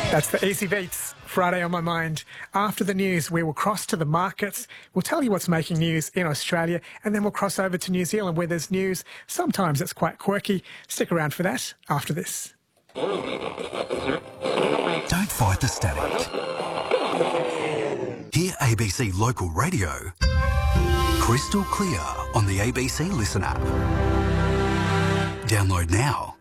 That's the Easy Beats, Friday on My Mind. After the news, we will cross to the markets. We'll tell you what's making news in Australia, and then we'll cross over to New Zealand where there's news. Sometimes it's quite quirky. Stick around for that after this. Don't fight the static. Hear ABC Local Radio crystal clear on the ABC Listen app. Download now.